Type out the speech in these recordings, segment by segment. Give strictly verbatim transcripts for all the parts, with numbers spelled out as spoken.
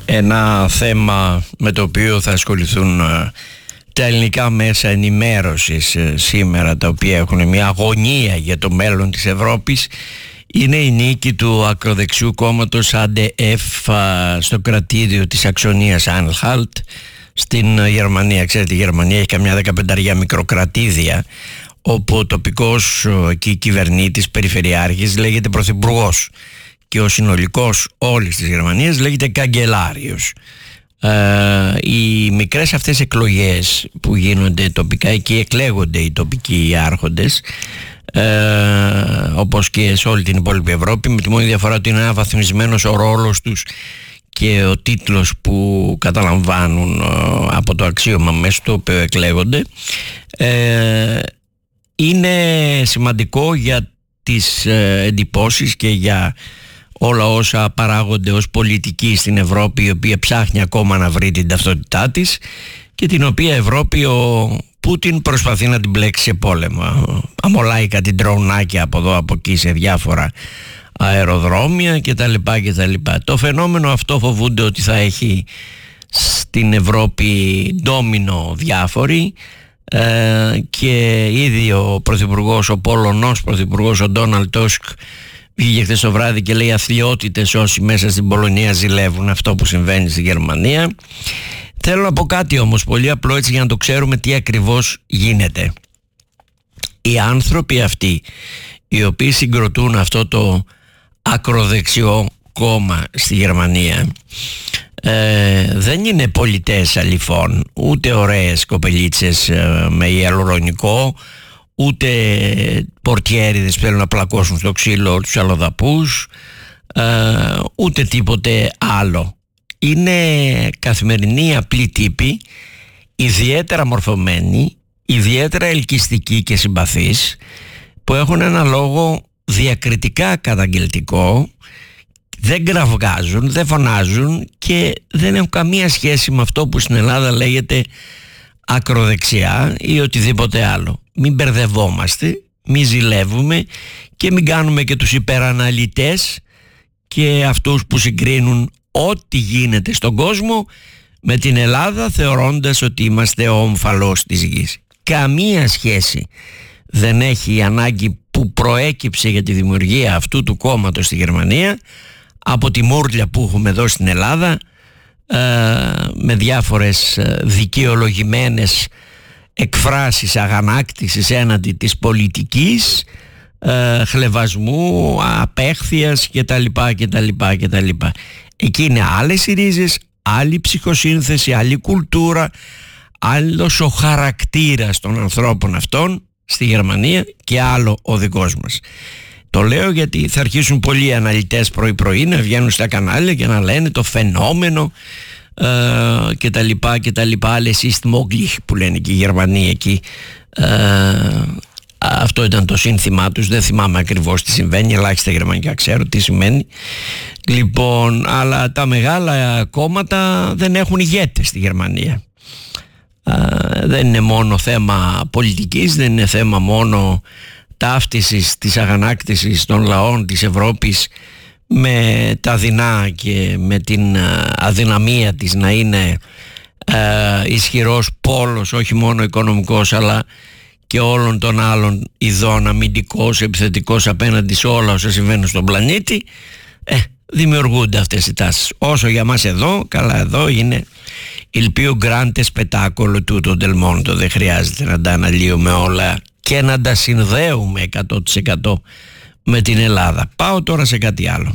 ένα θέμα με το οποίο θα ασχοληθούν τα ελληνικά μέσα ενημέρωσης σήμερα, τα οποία έχουν μια αγωνία για το μέλλον της Ευρώπης, είναι η νίκη του ακροδεξιού κόμματος έι ντι εφ στο κρατήδιο της Αξονίας Άνχαλτ στην Γερμανία. Ξέρετε, η Γερμανία έχει καμιά δεκαπενταριά μικροκρατήδια, όπου ο τοπικός εκεί κυβερνήτης, περιφερειάρχης, λέγεται πρωθυπουργός και ο συνολικός όλης της Γερμανίας λέγεται καγκελάριος. Ε, οι μικρές αυτές εκλογές που γίνονται τοπικά, εκεί εκλέγονται οι τοπικοί άρχοντες, ε, όπως και σε όλη την υπόλοιπη Ευρώπη, με τη μόνη διαφορά ότι είναι αναβαθμισμένος ο ρόλος τους και ο τίτλος που καταλαμβάνουν ε, από το αξίωμα μέσα στο οποίο εκλέγονται. ε, είναι σημαντικό για τις ε, εντυπώσεις και για όλα όσα παράγονται ως πολιτική στην Ευρώπη, η οποία ψάχνει ακόμα να βρει την ταυτότητά της και την οποία Ευρώπη ο Πούτιν προσπαθεί να την μπλέξει σε πόλεμο. Αμολάει κάτι ντρονάκια από εδώ από εκεί σε διάφορα αεροδρόμια κτλ. κτλ. Το φαινόμενο αυτό φοβούνται ότι θα έχει στην Ευρώπη ντόμινο διάφοροι, ε, και ήδη ο πρωθυπουργός, ο Πολωνός πρωθυπουργός, ο Ντόναλντ Τούσκ, βγήκε χθες το βράδυ και λέει αθλιότητες όσοι μέσα στην Πολωνία ζηλεύουν αυτό που συμβαίνει στη Γερμανία. Θέλω να πω κάτι όμως πολύ απλό, έτσι, για να το ξέρουμε τι ακριβώς γίνεται. Οι άνθρωποι αυτοί οι οποίοι συγκροτούν αυτό το ακροδεξιό κόμμα στη Γερμανία ε, δεν είναι πολιτές αληθών, ούτε ωραίες κοπελίτσες ε, με ιαλουρονικό, ούτε πορτιέριδες που θέλουν να πλακώσουν στο ξύλο τους αλλοδαπούς, ε, ούτε τίποτε άλλο. Είναι καθημερινοί απλοί τύποι, ιδιαίτερα μορφωμένοι, ιδιαίτερα ελκυστικοί και συμπαθείς, που έχουν ένα λόγο διακριτικά καταγγελτικό, δεν κραυγάζουν, δεν φωνάζουν και δεν έχουν καμία σχέση με αυτό που στην Ελλάδα λέγεται ακροδεξιά ή οτιδήποτε άλλο. Μην μπερδευόμαστε, μην ζηλεύουμε και μην κάνουμε και τους υπεραναλυτές και αυτούς που συγκρίνουν ό,τι γίνεται στον κόσμο με την Ελλάδα, θεωρώντας ότι είμαστε ο ομφαλός της γης. Καμία σχέση δεν έχει η ανάγκη που προέκυψε για τη δημιουργία αυτού του κόμματος στη Γερμανία από τη μούρλια που έχουμε εδώ στην Ελλάδα, ε, με διάφορες δικαιολογημένες εκφράσεις αγανάκτησης έναντι της πολιτικής, ε, χλευασμού, απέχθειας κτλ. κτλ, κτλ. Εκεί είναι άλλες οι ρίζες, άλλη ψυχοσύνθεση, άλλη κουλτούρα, άλλος ο χαρακτήρας των ανθρώπων αυτών στη Γερμανία και άλλο ο δικός μας. Το λέω γιατί θα αρχίσουν πολλοί αναλυτές πρωί-πρωί να βγαίνουν στα κανάλια και να λένε το φαινόμενο ε, και τα λοιπά και τα λοιπά, alles ist möglich που λένε και οι Γερμανοί εκεί. Ε, αυτό ήταν το σύνθημά τους, δεν θυμάμαι ακριβώς τι συμβαίνει, ελάχιστα γερμανικά ξέρω τι σημαίνει. Λοιπόν, αλλά τα μεγάλα κόμματα δεν έχουν ηγέτες στη Γερμανία. Ε, δεν είναι μόνο θέμα πολιτικής, δεν είναι θέμα μόνο ταύτισης της αγανάκτησης των λαών της Ευρώπης με τα δεινά και με την αδυναμία της να είναι ε, ισχυρός πόλος, όχι μόνο οικονομικός αλλά και όλων των άλλων ειδών, αμυντικός, επιθετικός απέναντι σε όλα όσα συμβαίνουν στον πλανήτη. ε, δημιουργούνται αυτές οι τάσεις. Όσο για μας εδώ, καλά, εδώ είναι il più grande spettacolo tutto del mondo, δεν χρειάζεται να τα αναλύουμε όλα και να τα συνδέουμε εκατό τοις εκατό με την Ελλάδα. Πάω τώρα σε κάτι άλλο.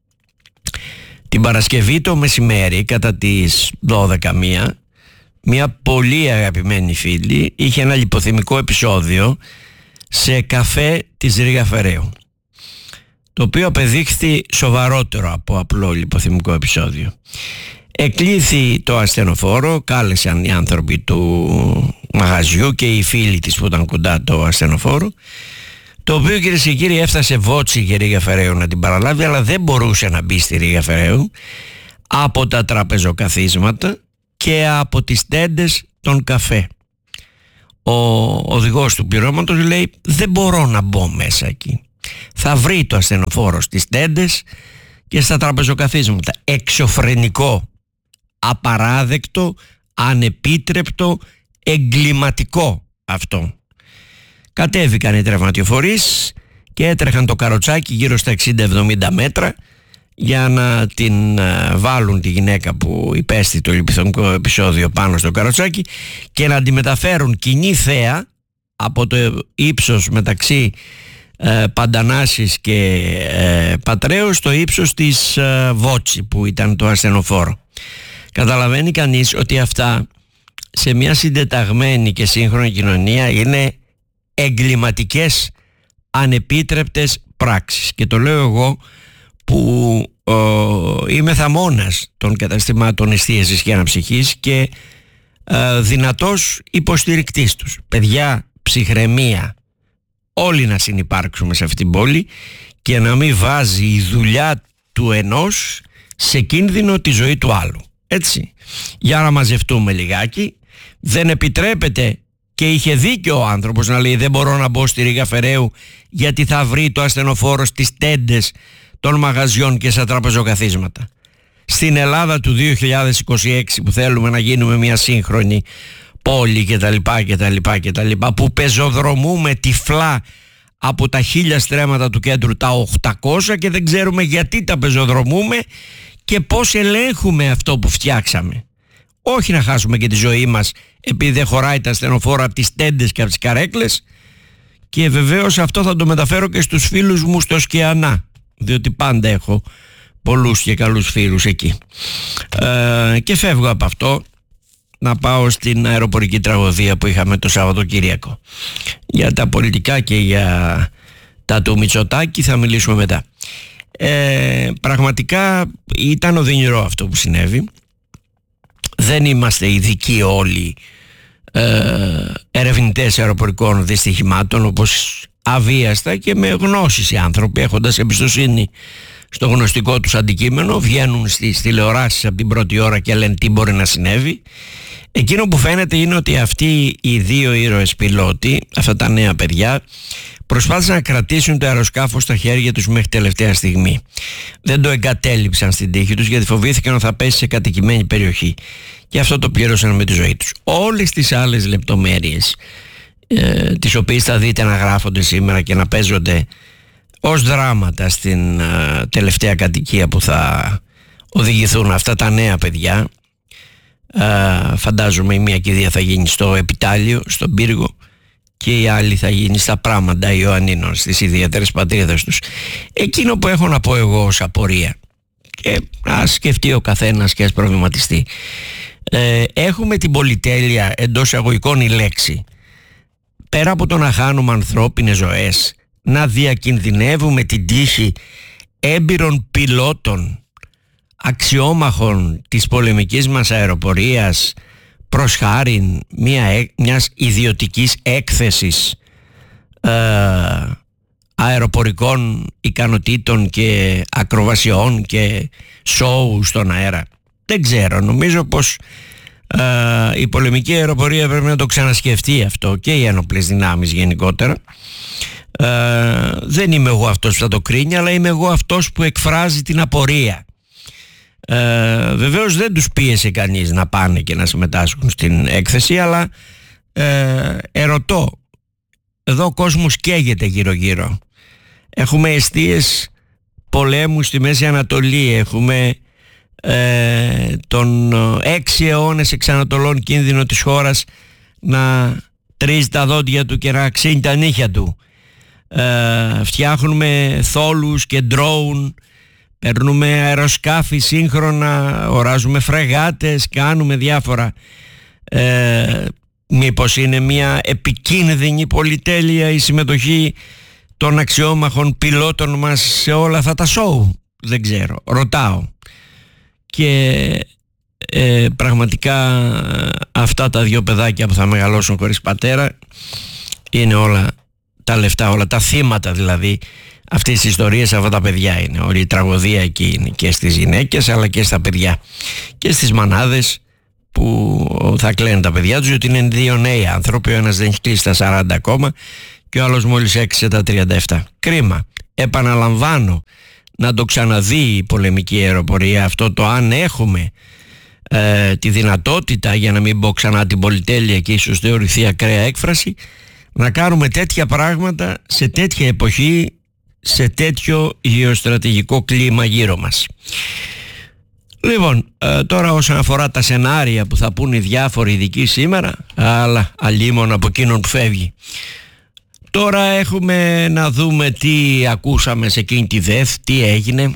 Την Παρασκευή το μεσημέρι, κατά τις δώδεκα μία, μια πολύ αγαπημένη φίλη είχε ένα λιποθυμικό επεισόδιο σε καφέ της Ρήγα Φεραίου, το οποίο απεδείχθη σοβαρότερο από απλό λιποθυμικό επεισόδιο. Εκλήθη το ασθενοφόρο, κάλεσαν οι άνθρωποι του μαγαζιού και οι φίλοι της που ήταν κοντά το ασθενοφόρο, το οποίο, κυρίες και κύριοι, έφτασε βότσι και Ρήγα Φεραίου να την παραλάβει, αλλά δεν μπορούσε να μπει στη Ρήγα Φεραίου από τα τραπεζοκαθίσματα και από τις τέντες των καφέ. Ο οδηγός του πυρώματος λέει δεν μπορώ να μπω μέσα εκεί. Θα βρει το ασθενοφόρο στις τέντες και στα τραπεζοκαθίσματα. Εξωφρενικό απαράδεκτο, ανεπίτρεπτο, εγκληματικό αυτό. Κατέβηκαν οι τραυματιοφορείς και έτρεχαν το καροτσάκι γύρω στα εξήντα εβδομήντα μέτρα για να την βάλουν τη γυναίκα που υπέστη το λιπηθομικό επεισόδιο πάνω στο καροτσάκι και να τη μεταφέρουν κοινή θέα από το ύψος μεταξύ ε, Παντανάσης και ε, Πατρέου στο ύψος της ε, Βότσι που ήταν το ασθενοφόρο. Καταλαβαίνει κανείς ότι αυτά σε μια συντεταγμένη και σύγχρονη κοινωνία είναι εγκληματικές, ανεπίτρεπτες πράξεις. Και το λέω εγώ που ε, είμαι θαμώνας των καταστημάτων εστίασης και αναψυχής και ε, δυνατός υποστηρικτής τους. Παιδιά, ψυχραιμία, όλοι να συνυπάρξουμε σε αυτήν την πόλη και να μην βάζει η δουλειά του ενός σε κίνδυνο τη ζωή του άλλου. Έτσι, για να μαζευτούμε λιγάκι. Δεν επιτρέπεται, και είχε δίκιο ο άνθρωπος να λέει δεν μπορώ να μπω στη Ρήγα Φεραίου γιατί θα βρει το ασθενοφόρο στις τέντες των μαγαζιών και στα τραπεζοκαθίσματα. Στην Ελλάδα του δύο χιλιάδες είκοσι έξι που θέλουμε να γίνουμε μια σύγχρονη πόλη και τα λοιπά και τα λοιπά και τα λοιπά, που πεζοδρομούμε τυφλά από τα χίλια στρέμματα του κέντρου τα οκτακόσια και δεν ξέρουμε γιατί τα πεζοδρομούμε και πώς ελέγχουμε αυτό που φτιάξαμε. Όχι να χάσουμε και τη ζωή μας επειδή δεν χωράει τα ασθενοφόρα από τις τέντες και από τις καρέκλες. Και βεβαίως αυτό θα το μεταφέρω και στους φίλους μου στο Σκιανά, διότι πάντα έχω πολλούς και καλούς φίλους εκεί. Ε, και φεύγω από αυτό να πάω στην αεροπορική τραγωδία που είχαμε το Σαββατοκύριακο. Για τα πολιτικά και για τα του Μητσοτάκη θα μιλήσουμε μετά. Ε, πραγματικά ήταν οδυνηρό αυτό που συνέβη. Δεν είμαστε ειδικοί όλοι ε, ερευνητές αεροπορικών δυστυχημάτων, όπως αβίαστα και με γνώσεις οι άνθρωποι, έχοντας εμπιστοσύνη στο γνωστικό τους αντικείμενο, βγαίνουν στις τηλεοράσεις από την πρώτη ώρα και λένε τι μπορεί να συνέβη. Εκείνο που φαίνεται είναι ότι αυτοί οι δύο ήρωες πιλότοι, αυτά τα νέα παιδιά, προσπάθησαν να κρατήσουν το αεροσκάφο στα χέρια τους μέχρι τελευταία στιγμή. Δεν το εγκατέλειψαν στην τύχη τους γιατί φοβήθηκαν ότι θα πέσει σε κατοικημένη περιοχή. Και αυτό το πλήρωσαν με τη ζωή τους. Όλες τις άλλες λεπτομέρειες, ε, τις οποίες θα δείτε να γράφονται σήμερα και να παίζονται ως δράματα στην ε, τελευταία κατοικία που θα οδηγηθούν αυτά τα νέα παιδιά. Ε, φαντάζομαι η μία κηδεία θα γίνει στο Επιτάλιο, στον Πύργο, και η άλλη θα γίνει στα Πράματα Ιωαννίνων, στις ιδιαίτερες πατρίδες τους. Εκείνο που έχω να πω εγώ ως απορία, και ας σκεφτεί ο καθένας και ας προβληματιστεί, ε, έχουμε την πολυτέλεια, εντός εισαγωγικών η λέξη, πέρα από το να χάνουμε ανθρώπινες ζωές, να διακινδυνεύουμε την τύχη έμπειρων πιλότων, αξιόμαχων της πολεμικής μας αεροπορίας, προς χάριν μια, μιας ιδιωτικής έκθεσης ε, αεροπορικών ικανοτήτων και ακροβασιών και σόου στον αέρα. Δεν ξέρω, νομίζω πως ε, η πολεμική αεροπορία πρέπει να το ξανασκεφτεί αυτό, και οι ένοπλες δυνάμεις γενικότερα. Ε, δεν είμαι εγώ αυτός που θα το κρίνει, αλλά είμαι εγώ αυτός που εκφράζει την απορία. Ε, βεβαίως δεν τους πίεσε κανείς να πάνε και να συμμετάσχουν στην έκθεση, αλλά ε, ερωτώ, εδώ ο κόσμος καίγεται γύρω γύρω. Έχουμε εστίες πολέμου στη Μέση Ανατολή, έχουμε ε, τον έξι αιώνες εξανατολών κίνδυνο της χώρας να τρίζει τα δόντια του και να ξύνει τα νύχια του. ε, φτιάχνουμε θόλους και ντρόουν, παίρνουμε αεροσκάφη σύγχρονα, οράζουμε φρεγάτες, κάνουμε διάφορα. Ε, μήπως είναι μια επικίνδυνη πολυτέλεια η συμμετοχή των αξιόμαχων πιλότων μας σε όλα αυτά τα σόου? Δεν ξέρω, ρωτάω. Και ε, πραγματικά αυτά τα δύο παιδάκια που θα μεγαλώσουν χωρίς πατέρα είναι όλα τα λεφτά, όλα τα θύματα δηλαδή αυτές τις ιστορίες, αυτά τα παιδιά είναι. Όλη η τραγωδία εκεί είναι, και στις γυναίκες αλλά και στα παιδιά και στις μανάδες που θα κλαίνουν τα παιδιά τους, γιατί είναι δύο νέοι άνθρωποι, ο ένας δεν έχει κλείσει τα σαράντα ακόμα και ο άλλος μόλις έξισε τα τριάντα επτά. Κρίμα. Επαναλαμβάνω, να το ξαναδεί η πολεμική αεροπορία αυτό, το αν έχουμε ε, τη δυνατότητα, για να μην πω ξανά την πολυτέλεια και ίσως θεωρηθεί ακραία έκφραση, να κάνουμε τέτοια πράγματα σε τέτοια εποχή, σε τέτοιο γεωστρατηγικό κλίμα γύρω μας. Λοιπόν, ε, τώρα όσον αφορά τα σενάρια που θα πούν οι διάφοροι ειδικοί σήμερα, αλλά αλλήμον από εκείνον που φεύγει. Τώρα έχουμε να δούμε τι ακούσαμε σε εκείνη τη ΔΕΘ, τι έγινε.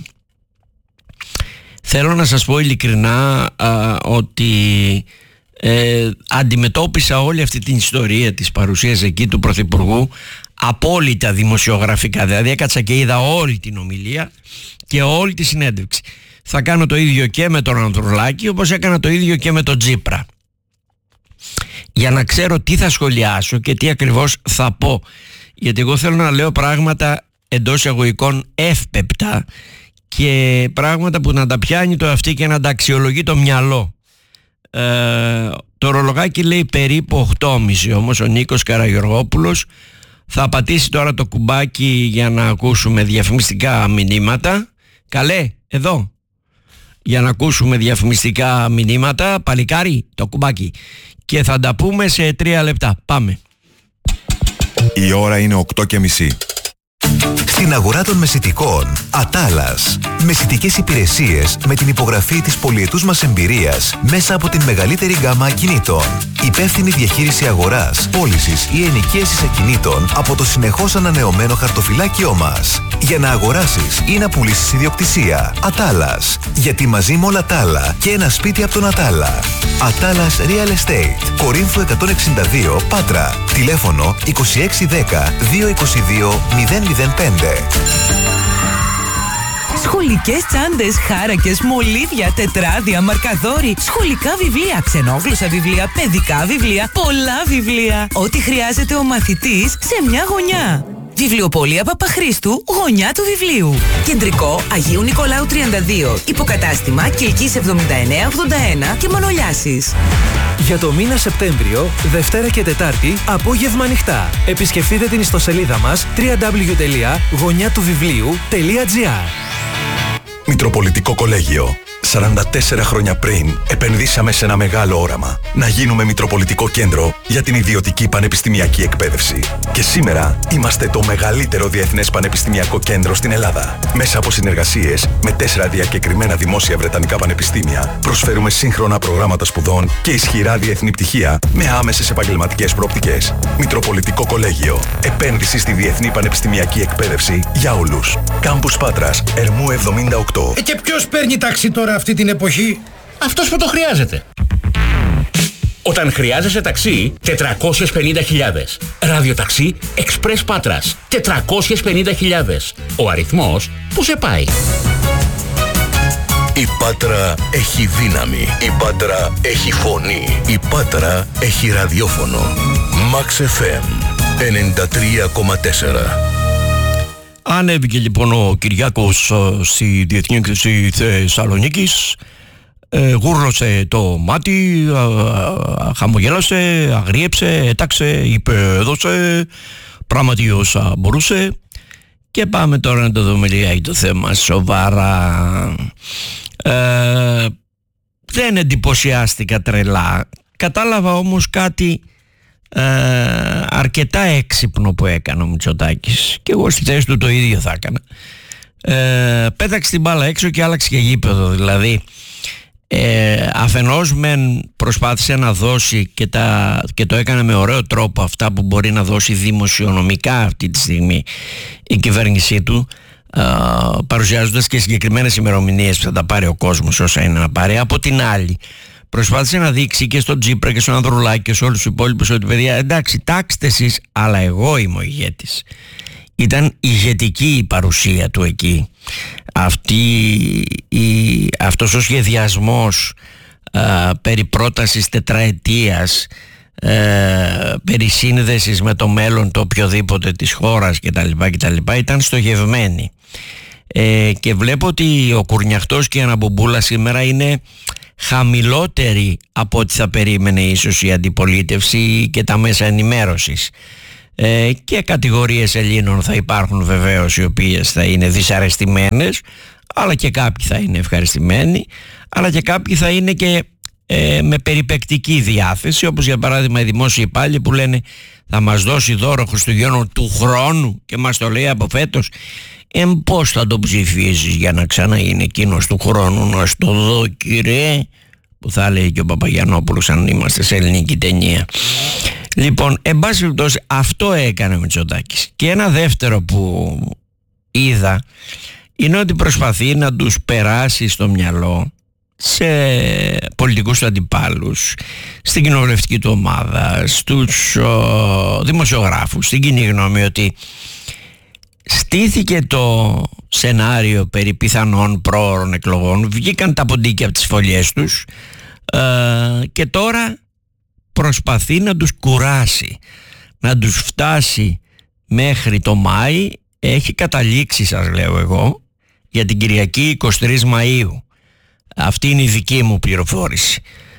Θέλω να σας πω ειλικρινά α, ότι ε, αντιμετώπισα όλη αυτή την ιστορία της παρουσίας εκεί του Πρωθυπουργού απόλυτα δημοσιογραφικά. Δηλαδή έκατσα και είδα όλη την ομιλία και όλη τη συνέντευξη. Θα κάνω το ίδιο και με τον Ανδρουλάκη, όπως έκανα το ίδιο και με τον Τσίπρα, για να ξέρω τι θα σχολιάσω και τι ακριβώς θα πω, γιατί εγώ θέλω να λέω πράγματα εντός εγωικών εύπεπτα και πράγματα που να τα πιάνει το αυτί και να τα αξιολογεί το μυαλό. ε, Το ρολογάκι λέει περίπου οκτώ και μισή, όμως ο Νίκος Καραγιοργόπουλος θα πατήσει τώρα το κουμπάκι για να ακούσουμε διαφημιστικά μηνύματα. Καλέ, εδώ, για να ακούσουμε διαφημιστικά μηνύματα. Παλικάρι, το κουμπάκι. Και θα τα πούμε σε τρία λεπτά. Πάμε. Η ώρα είναι οκτώ και μισή. Στην αγορά των μεσιτικών, Ατάλας. Μεσιτικές υπηρεσίες με την υπογραφή της πολυετούς μας εμπειρίας μέσα από την μεγαλύτερη γκάμα ακινήτων. Υπεύθυνη διαχείριση αγοράς, πώλησης ή ενοικίασης ακινήτων από το συνεχώς ανανεωμένο χαρτοφυλάκιό μας. Για να αγοράσεις ή να πουλήσεις ιδιοκτησία. Ατάλας. Γιατί μαζί με όλα τα άλλα και ένα σπίτι από τον Ατάλα. Ατάλας Real Estate. Κορίνθου εκατόν εξήντα δύο, Πάτρα. Τηλέφωνο είκοσι έξι δέκα διακόσια είκοσι δύο μηδέν μηδέν πέντε. Σχολικές τσάντες, χάρακες, μολύβια, τετράδια, μαρκαδόροι, σχολικά βιβλία, ξενόγλωσσα βιβλία, παιδικά βιβλία, πολλά βιβλία. Ό,τι χρειάζεται ο μαθητής σε μια γωνιά. Βιβλιοπωλεία Παπαχρήστου, γωνιά του βιβλίου. Κεντρικό Αγίου Νικολάου τριάντα δύο. Υποκατάστημα Κιλκής εβδομήντα εννέα ογδόντα ένα και Μανολιάσης. Για το μήνα Σεπτέμβριο, Δευτέρα και Τετάρτη, απόγευμα ανοιχτά. Επισκεφτείτε την ιστοσελίδα μας double-u double-u double-u τελεία γωνιά του βιβλίου τελεία τζι άρ. Μητροπολιτικό Κολέγιο. σαράντα τέσσερα χρόνια πριν επενδύσαμε σε ένα μεγάλο όραμα. Να γίνουμε Μητροπολιτικό Κέντρο για την ιδιωτική πανεπιστημιακή εκπαίδευση. Και σήμερα είμαστε το μεγαλύτερο διεθνές πανεπιστημιακό κέντρο στην Ελλάδα. Μέσα από συνεργασίες με τέσσερα διακεκριμένα δημόσια βρετανικά πανεπιστήμια, προσφέρουμε σύγχρονα προγράμματα σπουδών και ισχυρά διεθνή πτυχία με άμεσες επαγγελματικές προοπτικές. Μητροπολιτικό Κολέγιο. Επένδυση στη διεθνή πανεπιστημιακή εκπαίδευση για όλους. Κάμπους Πάτρας, Ερμού εβδομήντα οκτώ. Ε, και ποιος παίρνει ταξί τώρα αυτή την εποχή? Αυτός που το χρειάζεται. Όταν χρειάζεσαι ταξί, τετρακόσιες πενήντα χιλιάδες. Ραδιοταξί Express Πάτρας, τετρακόσιες πενήντα χιλιάδες. Ο αριθμός που σε πάει. Η Πάτρα έχει δύναμη. Η Πάτρα έχει φωνή. Η Πάτρα έχει ραδιόφωνο. Max εφ εμ ενενήντα τρία κόμμα τέσσερα. Ανέβηκε λοιπόν ο Κυριάκος στη Διεθνή Έκθεση Θεσσαλονίκης, ε, γούρλωσε το μάτι, α, α, χαμογέλασε, αγρίεψε, έταξε, είπε, έδωσε, πράγματι όσα μπορούσε. Και πάμε τώρα να το δούμε λίγα το θέμα σοβαρά. Ε, δεν εντυπωσιάστηκα τρελά, κατάλαβα όμως κάτι Ε, αρκετά έξυπνο που έκανε ο Μητσοτάκης, και εγώ στη θέση του το ίδιο θα έκανα. ε, Πέταξε την μπάλα έξω και άλλαξε και γήπεδο. Δηλαδή ε, αφενός μεν προσπάθησε να δώσει και, τα, και το έκανε με ωραίο τρόπο αυτά που μπορεί να δώσει δημοσιονομικά αυτή τη στιγμή η κυβέρνησή του, ε, παρουσιάζοντας και συγκεκριμένες ημερομηνίες που θα τα πάρει ο κόσμος όσα είναι να πάρει. Από την άλλη προσπάθησε να δείξει και στον Τσίπρα και στον Ανδρουλάκη και σε όλους τους υπόλοιπους ότι, παιδιά, εντάξει, τάξτε εσείς, αλλά εγώ είμαι ο ηγέτης. Ήταν ηγετική η παρουσία του εκεί. Αυτή, η, αυτός ο σχεδιασμός α, περί πρότασης τετραετίας, α, περί σύνδεσης με το μέλλον το οποιοδήποτε της χώρας κτλ, κτλ ήταν στοχευμένη. Ε, και βλέπω ότι ο Κουρνιαχτός και η Αναμπομπούλα σήμερα είναι χαμηλότερη από ό,τι θα περίμενε ίσως η αντιπολίτευση και τα μέσα ενημέρωσης. Ε, και κατηγορίες Ελλήνων θα υπάρχουν βεβαίως, οι οποίες θα είναι δυσαρεστημένες, αλλά και κάποιοι θα είναι ευχαριστημένοι, αλλά και κάποιοι θα είναι και ε, με περιπεκτική διάθεση, όπως για παράδειγμα οι δημόσιοι υπάλληλοι που λένε θα μας δώσει δώρο Χριστουγέννων του χρόνου και μας το λέει από φέτος. Ε, πώς θα το ψηφίσεις για να ξαναγίνει εκείνος του χρόνου, να στο δω κύριε, που θα λέει και ο Παπαγιαννόπουλος αν είμαστε σε ελληνική ταινία. Λοιπόν, εν πάση περιπτώσει, αυτό έκανε ο Μητσοτάκης. Και ένα δεύτερο που είδα είναι ότι προσπαθεί να τους περάσει στο μυαλό σε πολιτικούς του αντιπάλους, στην κοινοβουλευτική του ομάδα, στους ο, δημοσιογράφους, στην κοινή γνώμη, ότι στήθηκε το σενάριο περί πιθανών πρόωρων εκλογών, βγήκαν τα ποντίκια από τις φωλιές τους ε, και τώρα προσπαθεί να τους κουράσει, να τους φτάσει μέχρι το Μάη. Έχει καταλήξει, σας λέω εγώ, για την Κυριακή εικοστή τρίτη Μαΐου. Αυτή είναι η δική μου πληροφόρηση.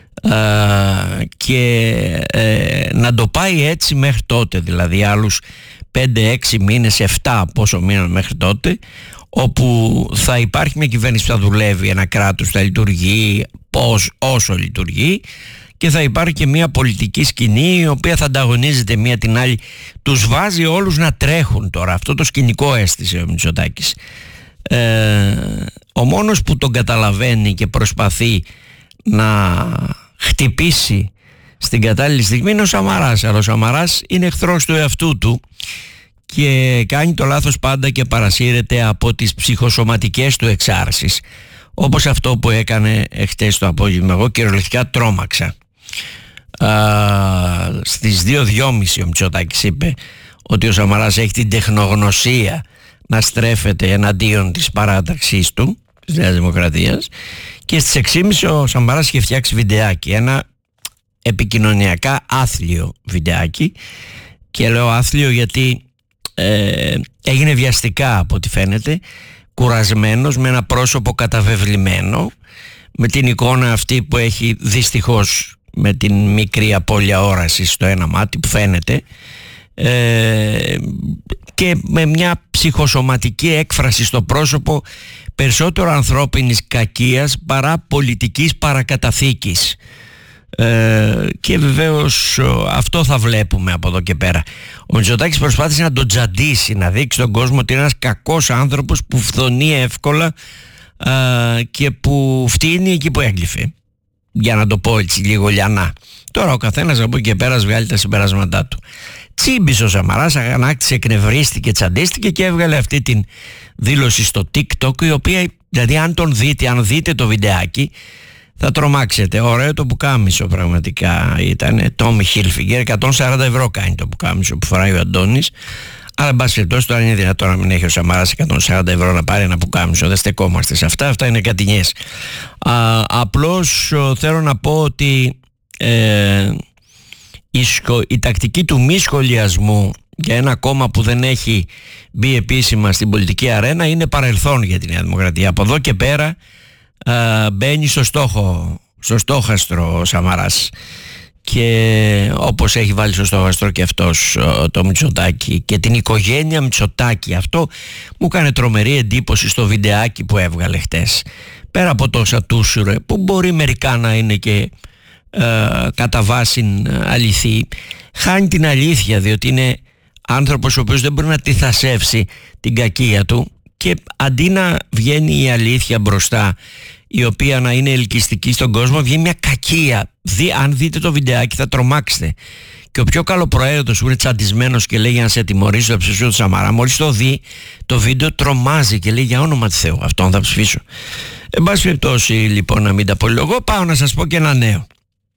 Ε, και ε, να το πάει έτσι μέχρι τότε, δηλαδή άλλους πέντε έξι μήνες, επτά πόσο μήνες μέχρι τότε, όπου θα υπάρχει μια κυβέρνηση που θα δουλεύει, ένα κράτος που θα λειτουργεί πώς, όσο λειτουργεί, και θα υπάρχει και μια πολιτική σκηνή η οποία θα ανταγωνίζεται μία την άλλη. Τους βάζει όλους να τρέχουν τώρα. Αυτό το σκηνικό αίσθησε ο Μητσοτάκης. Ε, ο μόνος που τον καταλαβαίνει και προσπαθεί να χτυπήσει στην κατάλληλη στιγμή είναι ο Σαμαράς. Αλλά ο Σαμαράς είναι εχθρός του εαυτού του και κάνει το λάθος πάντα και παρασύρεται από τις ψυχοσωματικές του εξάρσεις, όπως αυτό που έκανε εχθές το απόγευμα. Εγώ κυριολεκτικά τρόμαξα. Α, στις δύο και τριάντα ο Μητσοτάκης είπε ότι ο Σαμαράς έχει την τεχνογνωσία να στρέφεται εναντίον της παράταξής του, της Νέας Δημοκρατίας, και στις έξι και μισή ο Σαμαράς είχε φτιάξει βιντεάκι, ένα επικοινωνιακά άθλιο βιντεάκι, και λέω άθλιο γιατί ε, έγινε βιαστικά από ό,τι φαίνεται, κουρασμένος, με ένα πρόσωπο καταβεβλημένο, με την εικόνα αυτή που έχει δυστυχώς με την μικρή απώλεια όρασης στο ένα μάτι που φαίνεται, ε, και με μια ψυχοσωματική έκφραση στο πρόσωπο περισσότερο ανθρώπινης κακίας παρά πολιτικής παρακαταθήκης. Ε, και βεβαίως αυτό θα βλέπουμε από εδώ και πέρα. Ο Μητσοτάκης προσπάθησε να τον τζαντήσει, να δείξει στον κόσμο ότι είναι ένας κακός άνθρωπος που φθονεί εύκολα α, και που φτύνει εκεί που έγκλειφε, για να το πω έτσι λίγο λιανά. Τώρα ο καθένας από εκεί και πέρα βγάλει τα συμπεράσματά του. Τσίμπησε ο Σαμαράς, αγανάκτησε, εκνευρίστηκε, τσαντίστηκε και έβγαλε αυτή την δήλωση στο TikTok, η οποία, δηλαδή αν τον δείτε, αν δείτε το βιντεάκι, θα τρομάξετε. Ωραίο το πουκάμισο πραγματικά ήταν. Tommy Hilfiger, εκατόν σαράντα ευρώ κάνει το πουκάμισο που φοράει ο Αντώνης. Αλλά εν πάση περιπτώσει, τώρα είναι δυνατόν να μην έχει ο Σαμαράς εκατόν σαράντα ευρώ να πάρει ένα πουκάμισο. Δεν στεκόμαστε σε αυτά, αυτά είναι κατηνιές. Α, απλώς θέλω να πω ότι ε, η, σκο, η τακτική του μη σχολιασμού για ένα κόμμα που δεν έχει μπει επίσημα στην πολιτική αρένα είναι παρελθόν για τη Νέα Δημοκρατία. Από εδώ και πέρα Uh, μπαίνει στο στόχο, στο στόχαστρο ο Σαμαράς, και όπως έχει βάλει στο στόχαστρο και αυτός uh, το Μητσοτάκη και την οικογένεια Μητσοτάκη. Αυτό μου έκανε τρομερή εντύπωση στο βιντεάκι που έβγαλε χτες, πέρα από τόσα τούσουρε που μπορεί μερικά να είναι και uh, κατά βάση αληθή. Χάνει την αλήθεια, διότι είναι άνθρωπος ο οποίος δεν μπορεί να τυθασεύσει την κακία του, και αντί να βγαίνει η αλήθεια μπροστά, η οποία να είναι ελκυστική στον κόσμο, βγαίνει μια κακία. Δι, αν δείτε το βιντεάκι θα τρομάξετε. Και ο πιο καλοπροαίρετος που είναι τσαντισμένος και λέει για να σε τιμωρήσω θα ψηφίσω το Σαμαρά, μόλις το δει το βίντεο τρομάζει και λέει για όνομα του Θεού αυτόν θα ψηφίσω. Εν πάση περιπτώσει, λοιπόν, να μην τα πολυλογώ, πάω να σας πω και ένα νέο.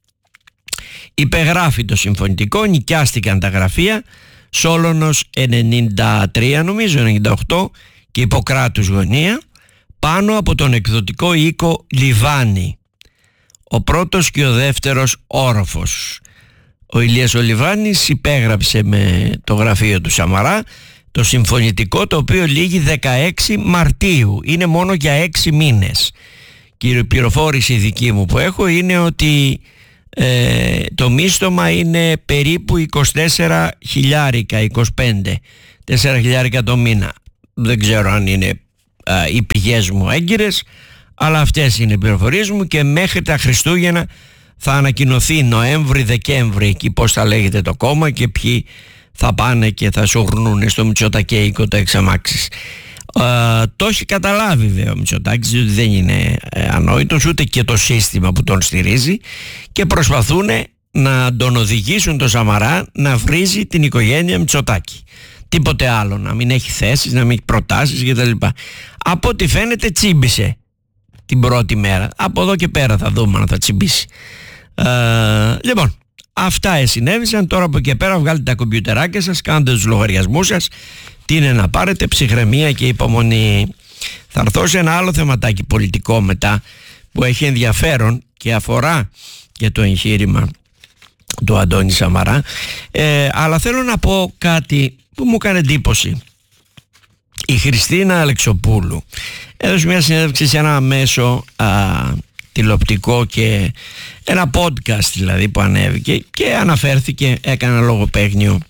Υπεγράφει το συμφωνητικό, νοικιάστηκαν τα γραφεία, Σόλωνος ενενήντα τρία νομίζω, ενενήντα οκτώ, και Ιπποκράτους γωνία, πάνω από τον εκδοτικό οίκο Λιβάνι. Ο πρώτος και ο δεύτερος όροφος. Ο Ηλίας ο Λιβάνης υπέγραψε με το γραφείο του Σαμαρά το συμφωνητικό, το οποίο λήγει δεκαέξι Μαρτίου. Είναι μόνο για έξι μήνες. Και η πληροφόρηση δική μου που έχω είναι ότι ε, το μίστομα είναι περίπου είκοσι τέσσερα χιλιάρικα, είκοσι πέντε, τέσσερα χιλιάρικα το μήνα. Δεν ξέρω αν είναι α, οι πηγές μου έγκυρες, αλλά αυτές είναι οι πληροφορίες μου, και μέχρι τα Χριστούγεννα θα ανακοινωθεί Νοέμβρη-Δεκέμβρη εκεί πώς θα λέγεται το κόμμα και ποιοι θα πάνε και θα σουρνούν στο Μητσοτακέικο το εξαμάξεις. Uh, το έχει καταλάβει βέβαια ο Μητσοτάκης, ότι δεν είναι ε, ανόητος ούτε και το σύστημα που τον στηρίζει, και προσπαθούν να τον οδηγήσουν το Σαμαρά να βρίζει την οικογένεια Μητσοτάκη, τίποτε άλλο, να μην έχει θέσεις, να μην έχει προτάσεις κτλ. Από ό,τι φαίνεται τσίμπησε την πρώτη μέρα, από εδώ και πέρα θα δούμε αν θα τσιμπήσει. Uh, λοιπόν, αυτά συνέβησαν. Τώρα από εκεί πέρα βγάλετε τα κομπιουτεράκια σας, κάντε τους λογαριασμούς σας, τι είναι να πάρετε, ψυχραιμία και υπομονή. Θα έρθω σε ένα άλλο θεματάκι πολιτικό μετά που έχει ενδιαφέρον και αφορά και το εγχείρημα του Αντώνη Σαμαρά, ε, αλλά θέλω να πω κάτι που μου έκανε εντύπωση. Η Χριστίνα Αλεξοπούλου έδωσε μια συνέντευξη σε ένα μέσο α, τηλεοπτικό και ένα podcast δηλαδή που ανέβηκε και αναφέρθηκε, έκανε ένα λογοπαίγνιο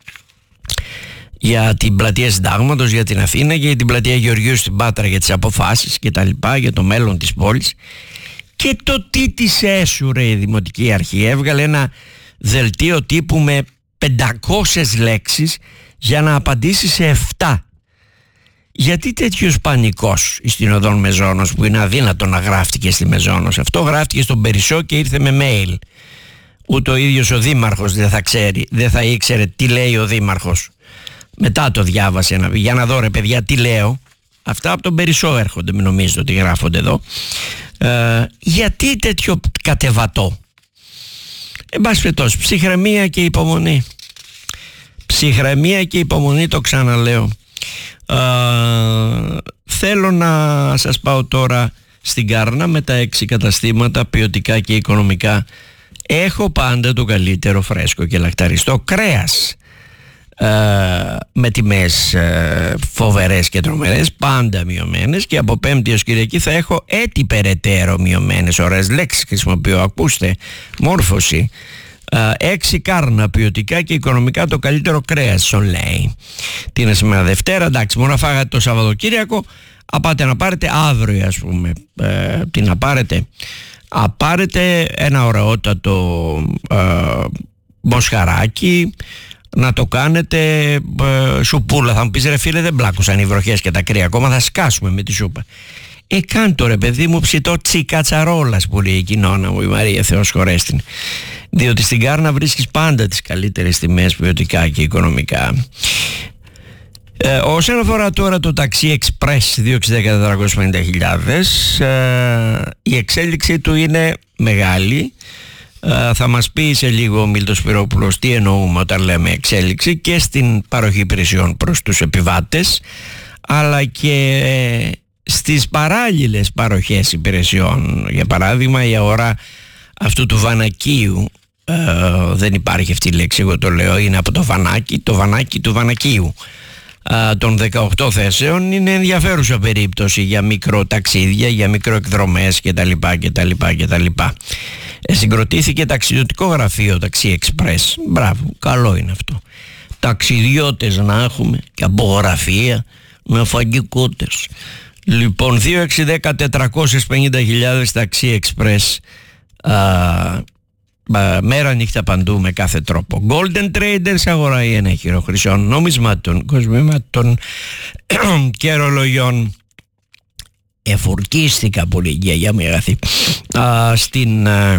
για την πλατεία Συντάγματος, για την Αθήνα και για την πλατεία Γεωργίου στην Πάτρα, για τις αποφάσεις και τα λοιπά, για το μέλλον της πόλης. Και το τι της έσουρε η Δημοτική Αρχή, έβγαλε ένα δελτίο τύπου με πεντακόσιες λέξεις για να απαντήσει σε επτά. Γιατί τέτοιος πανικός στην οδόν Μεζόνος, που είναι αδύνατο να γράφτηκε στη Μεζόνος? Αυτό γράφτηκε στον Περισσό και ήρθε με mail. Ούτε ο ίδιος ο δήμαρχος δεν θα ξέρει, δεν θα ήξερε τι λέει ο δήμαρχος. Μετά το διάβασε ένα, για να δω ρε παιδιά τι λέω. Αυτά από τον Περισσό έρχονται, μην νομίζετε ότι γράφονται εδώ. Ε, γιατί τέτοιο κατεβατό? Εν πάση περιπτώσει, ψυχραιμία και υπομονή. Ψυχραιμία και υπομονή, το ξαναλέω. Ε, θέλω να σας πάω τώρα στην Κάρνα με τα έξι καταστήματα ποιοτικά και οικονομικά. Έχω πάντα το καλύτερο φρέσκο και λακταριστό κρέας, ε, με τιμές ε, φοβερές και τρομερές, πάντα μειωμένες, και από Πέμπτη ως Κυριακή θα έχω έτη περαιτέρω μειωμένες. Ωραίες λέξεις χρησιμοποιώ, ακούστε, μόρφωση. Ε, έξι Κάρνα, ποιοτικά και οικονομικά το καλύτερο κρέας, σου λέει. Τι είναι σήμερα, Δευτέρα, εντάξει, μόνο να φάγατε το Σαββατοκύριακο, απάτε να πάρετε αύριο, ας πούμε. Ε, τι να πάρετε? Α, πάρετε ένα ωραιότατο ε, μοσχαράκι, να το κάνετε ε, σουπούλα. Θα μου πεις ρε φίλε, δεν μπλάκωσαν οι βροχές και τα κρύα ακόμα, θα σκάσουμε με τη σούπα. Ε, κάντο ρε παιδί μου ψητό τσικατσαρόλας που λέει η κοινόνα μου, η Μαρία, Θεός χωρέστην. Διότι στην Κάρνα βρίσκεις πάντα τις καλύτερες τιμές ποιοτικά και οικονομικά. Ε, όσον αφορά τώρα το ταξί Express διακόσια εξήντα τετρακόσιες πενήντα χιλιάδες, ε, η εξέλιξη του είναι μεγάλη. Ε, θα μας πει σε λίγο ο Μίλτος Σπυρόπουλος τι εννοούμε όταν λέμε εξέλιξη, και στην παροχή υπηρεσιών προς τους επιβάτες, αλλά και ε, στις παράλληλες παροχές υπηρεσιών. Για παράδειγμα, η αγορά αυτού του βανακίου, ε, δεν υπάρχει αυτή η λέξη, εγώ το λέω, είναι από το βανάκι, το βανάκι του βανακίου, των δεκαοκτώ θέσεων. Είναι ενδιαφέρουσα περίπτωση για μικροταξίδια, για μικροεκδρομές κτλ. κτλ, κτλ. Ε, συγκροτήθηκε ταξιδιωτικό γραφείο Ταξί Express. Μπράβο, καλό είναι αυτό. Ταξιδιώτες να έχουμε και από γραφεία με φαγικότες. Λοιπόν, δύο έξι δέκα τετρακόσιες πενήντα χιλιάδες Ταξί Express, α, μέρα νύχτα παντού με κάθε τρόπο. Golden Traders, αγορά ή ένα χειρό χρυσών, νομισμάτων, κοσμήματων και ρολογιών. Εφορκίστηκα πολύ, γιαγιά μου αγαθή, στην α,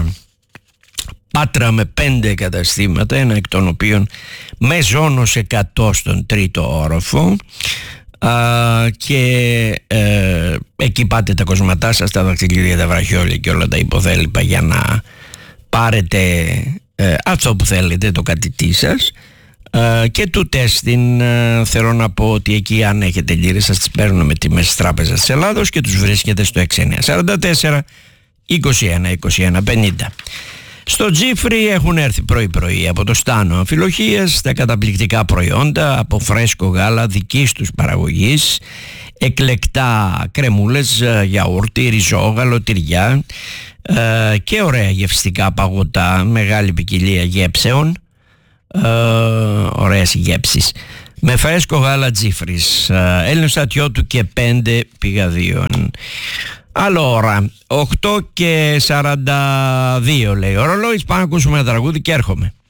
Πάτρα με πέντε καταστήματα, ένα εκ των οποίων Μεζόνος εκατό στον τρίτο όροφο. Uh, και uh, εκεί πάτε τα κοσματά σας, τα δαχτυλίδια, τα βραχιόλια και όλα τα υποθέλιπα για να πάρετε uh, αυτό που θέλετε, το κατητή σας. Uh, και του τέστην uh, θέλω να πω ότι εκεί, αν έχετε λίρες, σας τις παίρνουν με τιμές της Τράπεζας της Ελλάδος και τους βρίσκετε στο έξι εννιά σαράντα τέσσερα είκοσι ένα είκοσι ένα πενήντα. Στο Τζίφρι έχουν έρθει πρωί πρωί από το Στάνο αμφιλοχίες τα καταπληκτικά προϊόντα από φρέσκο γάλα δικής τους παραγωγής, εκλεκτά κρεμούλες, γιαούρτι, ριζόγαλο, τυριά ε, και ωραία γευστικά παγωτά, μεγάλη ποικιλία γεύσεων, ε, ωραίες γεύσεις. Με φρέσκο γάλα Τζίφρις, ε, Έλληνος Ατιώτου και πέντε πηγαδίων. Allora, οκτώ και σαράντα δύο λέει ο ρολόης, πάμε να ακούσουμε ένα τραγούδι και έρχομαι.